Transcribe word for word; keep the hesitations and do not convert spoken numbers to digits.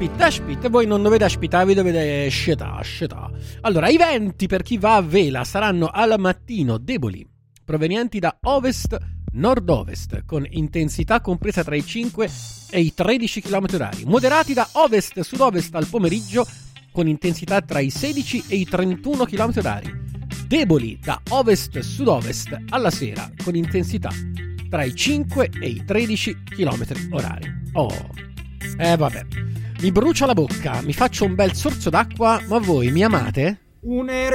aspetta, aspetta, voi non dovete aspettare, vi dovete scietà, scietà. Allora, i venti per chi va a vela saranno al mattino deboli, provenienti da ovest-nord-ovest, con intensità compresa tra i cinque e i tredici chilometri orari, moderati da ovest-sud-ovest al pomeriggio, con intensità tra i sedici e i trentuno chilometri orari, deboli da ovest-sud-ovest alla sera, con intensità tra i cinque e i tredici chilometri orari. Oh, eh vabbè, mi brucia la bocca, mi faccio un bel sorso d'acqua, ma voi mi amate? Un